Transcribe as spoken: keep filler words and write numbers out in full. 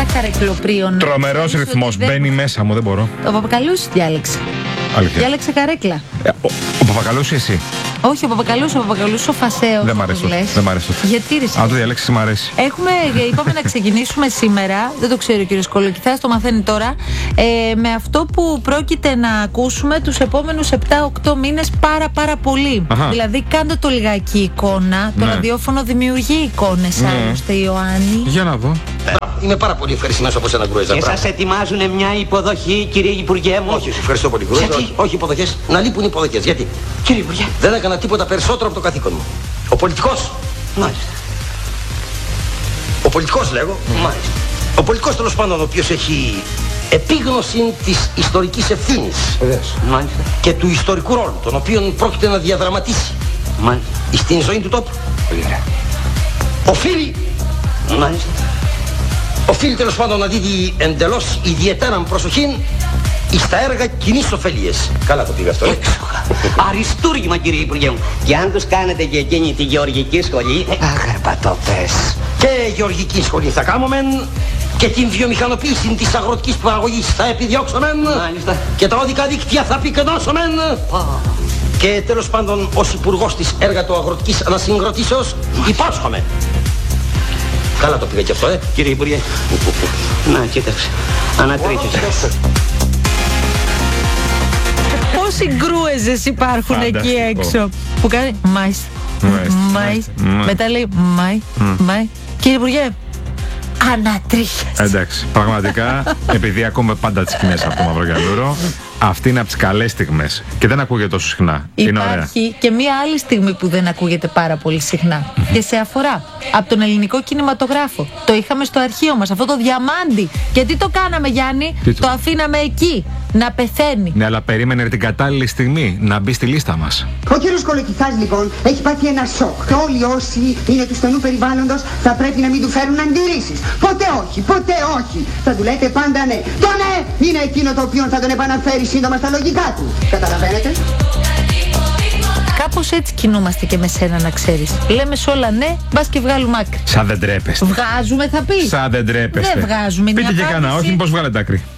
τα καρεκλοπρίων. Τρομερός ρυθμός. Δεν... Μπαίνει μέσα μου, δεν μπορώ. Ο Παπακαλούσης διάλεξε. Αλήθεια. Διάλεξε καρέκλα. Ε, ο ο Παπακαλούσης εσύ. Όχι, ο Παπακαλούσης, ο Παπακαλούσης ο Φασέος. Δεν μ' αρέσει. Δεν μ' αρέσει. Γιατί ρε. Αν το διαλέξεις, μ' αρέσει. Έχουμε, είπαμε να ξεκινήσουμε σήμερα, δεν το ξέρει ο κύριος Κολοκυθάς, το μαθαίνει τώρα, ε, με αυτό που πρόκειται να ακούσουμε τους επόμενους επτά οκτώ μήνες πάρα πάρα πολύ. Αχα. Δηλαδή κάντε το λιγάκι εικόνα, το ναι. ραδιόφωνο δημιουργεί εικόνες, ναι. Άλλωστε Ιωάννη. Για να δω. Είμαι πάρα πολύ ευχαριστημένος από σένα, Γκρούεζα. Και σας ετοιμάζουν μια υποδοχή, κύριε Υπουργέ μου. Όχι, ευχαριστώ πολύ, Γκρούεζα. Όχι, όχι υποδοχές. Να λείπουν υποδοχές. Γιατί? Κύριε Υπουργέ. Δεν έκανα τίποτα περισσότερο από το καθήκον μου. Ο πολιτικός. Μάλιστα. Ο πολιτικός, λέγω. Μάλιστα. Ο πολιτικός, τέλος πάντων, ο οποίος έχει επίγνωση της ιστορικής ευθύνης. Βεβαίως. Μάλιστα. Και του ιστορικού ρόλου, τον οποίο πρόκειται να διαδραματίσει. Μάλιστα. Στην ζωή του τόπου. Πολύ ωραία. Οφείλει. Μάλιστα. Οφείλει τέλος πάντων να δίδει εντελώς ιδιαίτερα προσοχή στα έργα κοινής ωφέλειας. Καλά το πήγα αυτό, ε. Αριστούργημα, κύριε Υπουργέ μου. Και αν τους κάνετε και εκείνη τη γεωργική σχολή. Αγραπατόπες. Και γεωργική σχολή θα κάνουμε και την βιομηχανοποίηση της αγροτικής παραγωγής θα επιδιώξουμε. Μάλιστα. Και τα οδικά δίκτυα θα πυκνώσουμε. Και τέλος πάντων ως υπουργός της έργατο-αγροτικής ανασυγκροτήσεως υπόσχομαι. Καλά το πήγα και αυτό, ε. Κύριε Υπουργέ. Να, κοίταξε. Ανατρίχιασε. Πόσοι γκρούεζες υπάρχουν εκεί έξω που κάνει μάις, μάις, μετά λέει μάι, μάι. Κύριε Υπουργέ, ανατρίχιασε. Εντάξει, πραγματικά, επειδή ακούμε πάντα τις σκηνές από το Μαυρογιαλούρο, αυτή είναι από τις καλές στιγμές και δεν ακούγεται τόσο συχνά. Είναι ωραία. Υπάρχει και μία άλλη στιγμή που δεν ακούγεται πάρα πολύ συχνά και σε αφορά από τον ελληνικό κινηματογράφο. Το είχαμε στο αρχείο μας, αυτό το διαμάντι. Γιατί το κάναμε, Γιάννη? Τι το... το αφήναμε εκεί, να πεθαίνει. Ναι, αλλά περίμενε την κατάλληλη στιγμή να μπει στη λίστα μας. Ο κύριος Κολοκυθάς λοιπόν έχει πάθει ένα σοκ. Και όλοι όσοι είναι του στενού περιβάλλοντος θα πρέπει να μην του φέρουν αντιρρήσεις. Ποτέ όχι, ποτέ όχι. Θα του λέτε πάντα ναι. Το ναι είναι εκείνο το οποίο θα τον επαναφέρει σύντομα στα λογικά του. Καταλαβαίνετε? Κάπως έτσι κινούμαστε και με σένα, να ξέρεις. Λέμε σε όλα ναι, μπας και βγάλουμε άκρη. Σαν δεν τρέπεστε. Βγάζουμε, θα πει. Σαν δεν τρέπεστε. Δεν βγάζουμε. Πείτε μια και κανένα, όχι, μήπως βγάλετε άκρη.